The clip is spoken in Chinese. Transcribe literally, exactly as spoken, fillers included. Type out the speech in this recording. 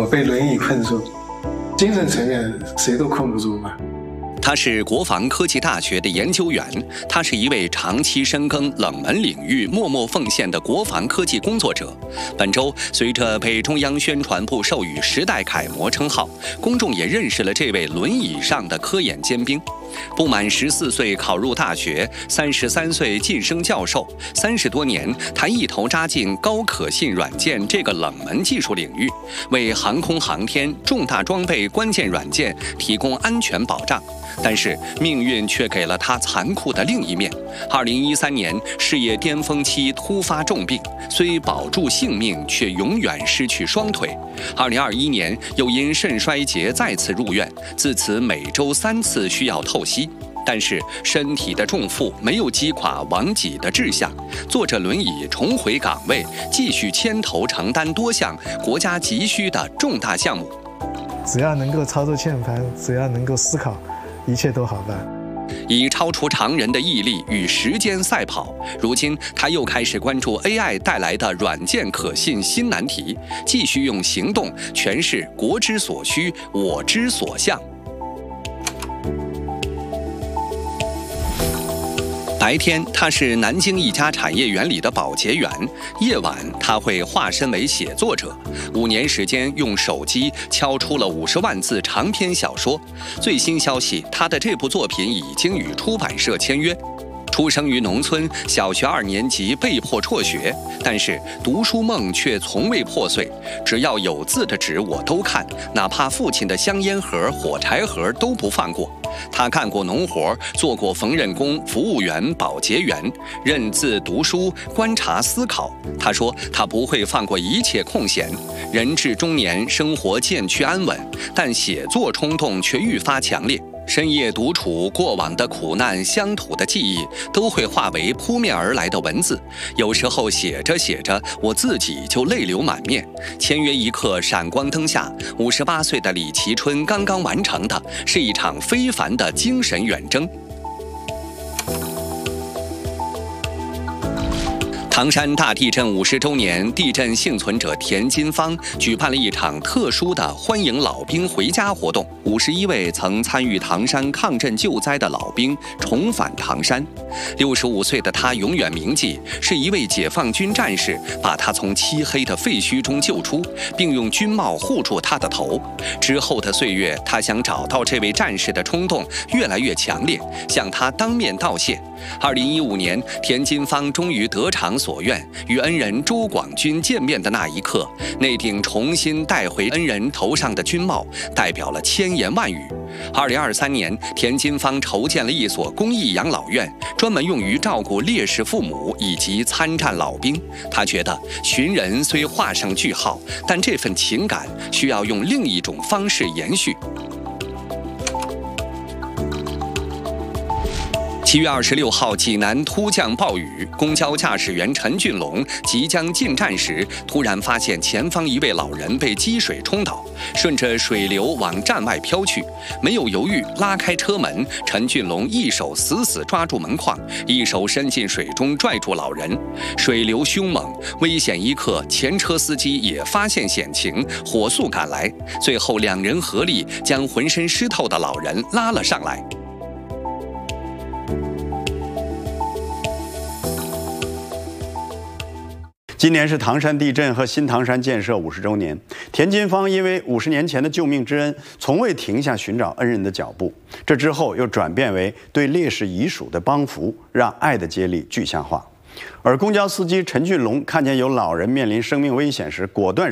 被轮椅困住，精神层面谁都困不住嘛。 他是国防科技大学的研究员，他是一位长期深耕冷门领域、默默奉献的国防科技工作者。本周，随着被中央宣传部授予“时代楷模”称号，公众也认识了这位轮椅上的科研尖兵。不满十四岁考入大学，三十三岁晋升教授，三十多年，他一头扎进高可信软件这个冷门技术领域，为航空航天重大装备关键软件提供安全保障。但是命运却给了他残酷的另一面。二零一三年，事业巅峰期突发重病，虽保住性命，却永远失去双腿。二零二一年，又因肾衰竭再次入院，自此每周三次需要透析。但是身体的重负没有击垮王己的志向，坐着轮椅重回岗位，继续牵头承担多项国家急需的重大项目。 只要能够操作键盘，只要能够思考，一切都好办。 以超出常人的毅力与时间赛跑，如今他又开始关注 A I 带来的软件可信新难题，继续用行动诠释国之所需，我之所向。白天，他是南京一家产业园里的保洁员；夜晚，他会化身为写作者。五年时间，用手机敲出了五十万字长篇小说。最新消息，他的这部作品已经与出版社签约。出生于农村，小学二年级被迫辍学，但是读书梦却从未破碎。只要有字的纸我都看，哪怕父亲的香烟盒、火柴盒都不放过。他干过农活，做过缝纫工、服务员、保洁员，认字读书，观察思考。他说他不会放过一切空闲。人至中年，生活渐趋安稳，但写作冲动却愈发强烈。深夜独处，过往的苦难、乡土的记忆都会化为扑面而来的文字。有时候写着写着，我自己就泪流满面。签约一刻，闪光灯下，五十八岁的李其春刚刚完成的是一场非凡的精神远征。唐山大地震五十周年，地震幸存者田金芳举办了一场特殊的欢迎老兵回家活动。五十一位曾参与唐山抗震救灾的老兵重返唐山。六十五岁的他永远铭记，是一位解放军战士把他从漆黑的废墟中救出，并用军帽护住他的头。之后的岁月，他想找到这位战士的冲动越来越强烈，向他当面道谢。二零一五年，田金芳终于得偿所愿，与恩人周广军见面的那一刻，那顶重新戴回恩人头上的军帽，代表了千言万语。二零二三年，田金芳筹建了一所公益养老院，专门用于照顾烈士父母以及参战老兵。他觉得寻人虽画上句号，但这份情感需要用另一种方式延续。七月二十六号，济南突降暴雨，公交驾驶员陈俊龙即将进站时，突然发现前方一位老人被积水冲倒，顺着水流往站外飘去。没有犹豫，拉开车门，陈俊龙一手死死抓住门框，一手伸进水中拽住老人。水流凶猛，危险一刻，前车司机也发现险情，火速赶来。最后两人合力将浑身湿透的老人拉了上来。 今年是唐山地震和新唐山建设五十周年，田金芳因为五十年前的救命之恩，从未停下寻找恩人的脚步。这之后又转变为对烈士遗属的帮扶，让爱的接力具象化。而公交司机陈俊龙看见有老人面临生命危险时，果断